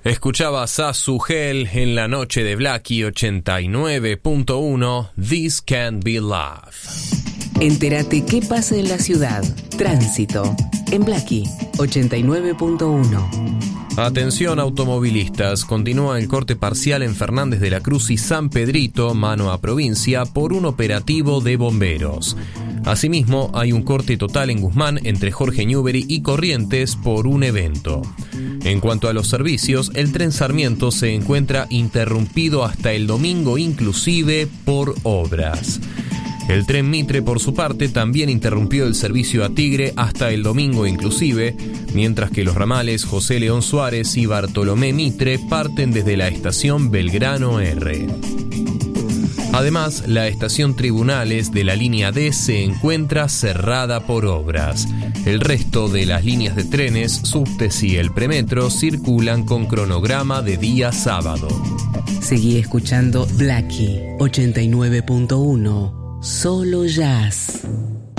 Escuchabas a Sugel en la noche de Blackie 89.1, This Can't Be Love. Entérate qué pasa en la ciudad. Tránsito en Blackie 89.1. Atención automovilistas, continúa el corte parcial en Fernández de la Cruz y San Pedrito, mano a provincia, por un operativo de bomberos. Asimismo, hay un corte total en Guzmán entre Jorge Newbery y Corrientes por un evento. En cuanto a los servicios, el tren Sarmiento se encuentra interrumpido hasta el domingo inclusive por obras. El tren Mitre, por su parte, también interrumpió el servicio a Tigre hasta el domingo inclusive, mientras que los ramales José León Suárez y Bartolomé Mitre parten desde la estación Belgrano R. Además, la estación Tribunales de la línea D se encuentra cerrada por obras. El resto de las líneas de trenes, subtes y el premetro circulan con cronograma de día sábado. Seguí escuchando Blackie 89.1. Solo jazz.